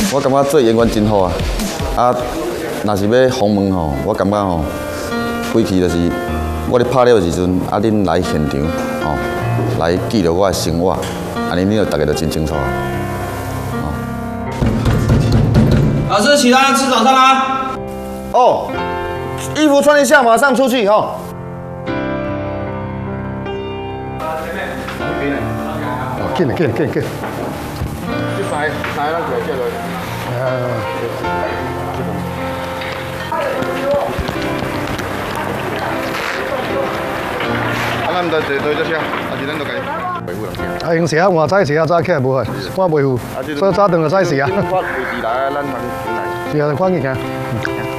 我感觉做演员真好啊！啊，若是要访问吼，我感觉吼，规期就是我咧拍了时阵，啊，恁来现场吼，来记录我的生活，安尼恁就大家就真清楚啊。 老师，起来吃早餐啦！ 哦，衣服穿一下，马上出去吼。 紧来，紧。 你来咱就来接落。咱唔得坐这车，还是咱就家维护两天。 啊，用时啊，换早时啊，早起来无去，我维护，所以早顿就早时啊。 我维持来，咱通来。 是啊，赶紧行。